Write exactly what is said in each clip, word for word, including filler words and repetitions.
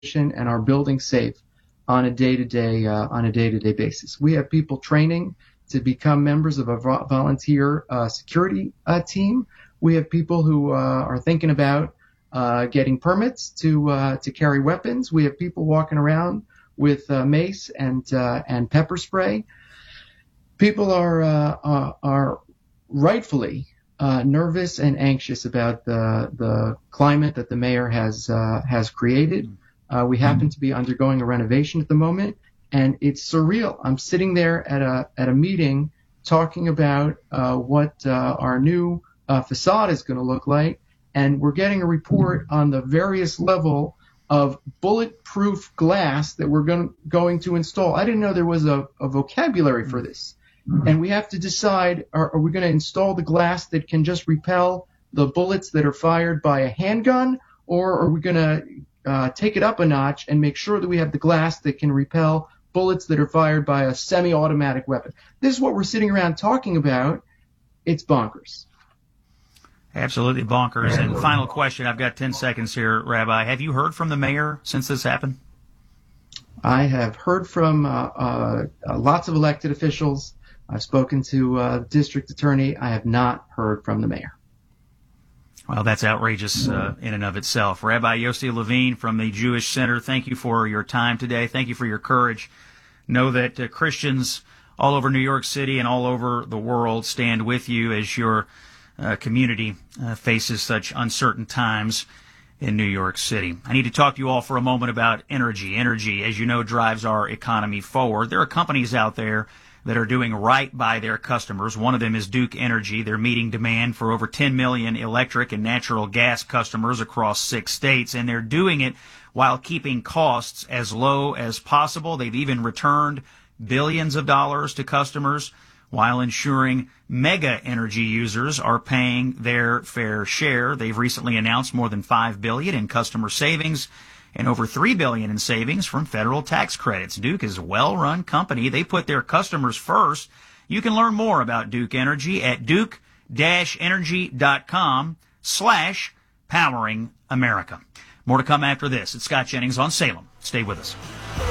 and our buildings safe on a day-to-day uh, on a day-to-day basis. We have people training to become members of a vo- volunteer uh, security uh, team. We have people who uh, are thinking about uh, getting permits to uh, to carry weapons. We have people walking around with uh, mace and uh, and pepper spray. People are uh, are, are rightfully uh, nervous and anxious about the the climate that the mayor has uh, has created. Uh, we happen to be undergoing a renovation at the moment, and it's surreal. I'm sitting there at a at a meeting talking about uh, what uh, our new uh, facade is going to look like, and we're getting a report on the various level of bulletproof glass that we're going going to install. I didn't know there was a, a vocabulary for this, and we have to decide: are, are we going to install the glass that can just repel the bullets that are fired by a handgun, or are we going to Uh, take it up a notch and make sure that we have the glass that can repel bullets that are fired by a semi-automatic weapon? This is what we're sitting around talking about. It's bonkers. Absolutely bonkers. And final question, I've got ten seconds here, Rabbi. Have you heard from the mayor since this happened? I have heard from uh, uh, lots of elected officials. I've spoken to uh, the district attorney. I have not heard from the mayor. Well, that's outrageous uh, in and of itself. Rabbi Yossi Levine from the Jewish Center, thank you for your time today. Thank you for your courage. Know that uh, Christians all over New York City and all over the world stand with you as your uh, community uh, faces such uncertain times in New York City. I need to talk to you all for a moment about energy. Energy, as you know, drives our economy forward. There are companies out there that are doing right by their customers. One of them is Duke Energy. They're meeting demand for over ten million electric and natural gas customers across six states, and they're doing it while keeping costs as low as possible. They've even returned billions of dollars to customers while ensuring mega energy users are paying their fair share. They've recently announced more than five billion dollars in customer savings and over three billion dollars in savings from federal tax credits. Duke is a well-run company. They put their customers first. You can learn more about Duke Energy at duke-energy.com slash powering America. More to come after this. It's Scott Jennings on Salem. Stay with us.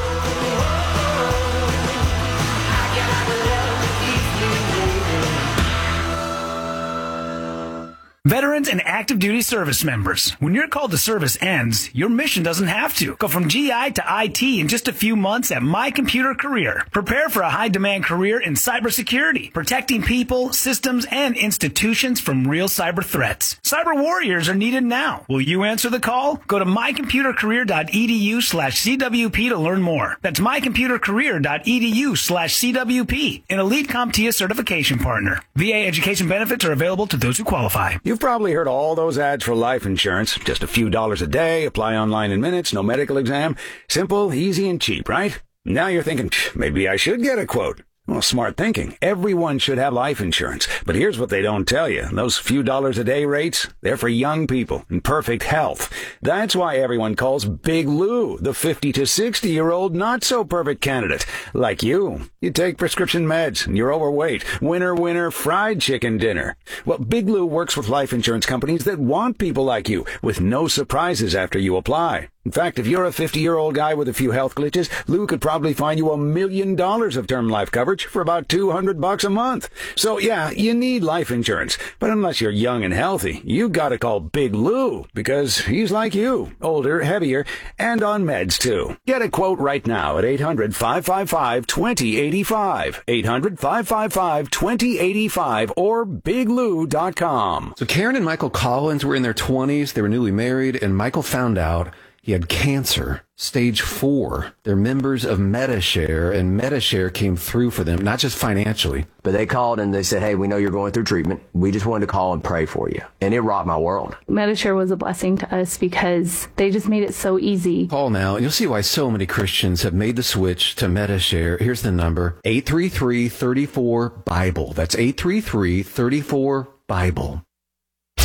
Veterans and active duty service members, when your call to service ends, your mission doesn't have to. Go from G I to I T in just a few months at My Computer Career. Prepare for a high-demand career in cybersecurity, protecting people, systems, and institutions from real cyber threats. Cyber warriors are needed now. Will you answer the call? Go to mycomputercareer.edu slash CWP to learn more. That's mycomputercareer.edu slash CWP, an Elite CompTIA certification partner. V A education benefits are available to those who qualify. You've probably heard all those ads for life insurance. Just a few dollars a day, apply online in minutes, no medical exam. Simple, easy, and cheap, right? Now you're thinking, maybe I should get a quote. Well, smart thinking. Everyone should have life insurance. But here's what they don't tell you. Those few dollars a day rates, they're for young people in perfect health. That's why everyone calls Big Lou the fifty to sixty-year-old not-so-perfect candidate. Like you. You take prescription meds, and you're overweight. Winner, winner, fried chicken dinner. Well, Big Lou works with life insurance companies that want people like you, with no surprises after you apply. In fact, if you're a fifty-year-old guy with a few health glitches, Lou could probably find you a million dollars of term life coverage for about two hundred bucks a month. So yeah, you need life insurance. But unless you're young and healthy, you gotta call Big Lou, because he's like you, older, heavier, and on meds too. Get a quote right now at eight hundred, five five five, two zero eight five, eight hundred, five five five, two zero eight five, or big lou dot com. So Karen and Michael Collins were in their twenties. They were newly married, and Michael found out he had cancer, stage four. They're members of Medi-Share, and Medi-Share came through for them, not just financially. But they called and they said, hey, we know you're going through treatment. We just wanted to call and pray for you. And it rocked my world. Medi-Share was a blessing to us because they just made it so easy. Call now, and you'll see why so many Christians have made the switch to Medi-Share. Here's the number, eight three three, three four, BIBLE. That's eight three three, three four, BIBLE.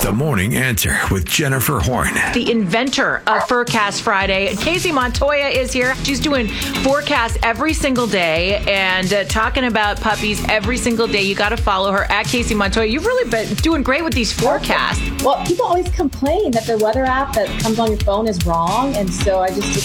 The Morning Answer with Jennifer Horn. The inventor of Forecast Friday, Casey Montoya, is here. She's doing forecasts every single day and uh, talking about puppies every single day. You got to follow her at Casey Montoya. You've really been doing great with these forecasts. Well, people always complain that the weather app that comes on your phone is wrong, and so I just